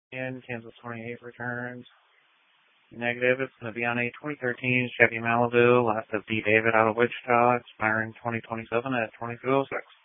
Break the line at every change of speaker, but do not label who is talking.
And Kansas 28 returns. Negative. It's going to be on a 2013 Chevy Malibu, last of D. David out of Wichita, expiring 2027 at 2206.